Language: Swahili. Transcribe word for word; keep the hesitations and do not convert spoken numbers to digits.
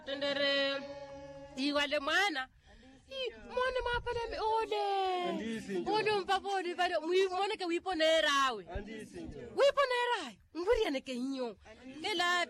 Tendere iwale mwana mwana mapala mi ode ode mpapodi vale muimone ke wiponerawe wiponerawe nguri yaneke nyo ela